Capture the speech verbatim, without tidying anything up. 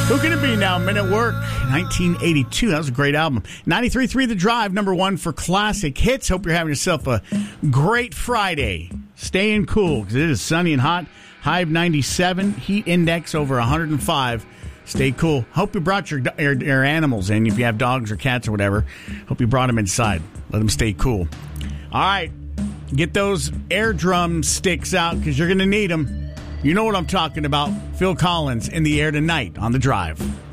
Who can it be now? Men at Work, nineteen eighty-two. That was a great album. ninety-three point three The Drive, number one for classic hits. Hope you're having yourself a great Friday. Staying cool because it is sunny and hot. High of ninety-seven. Heat index over one hundred five. Stay cool. Hope you brought your, your, your animals in. If you have dogs or cats or whatever, hope you brought them inside. Let them stay cool. All right. Get those air drum sticks out because you're going to need them. You know what I'm talking about. Phil Collins in the air tonight on The Drive.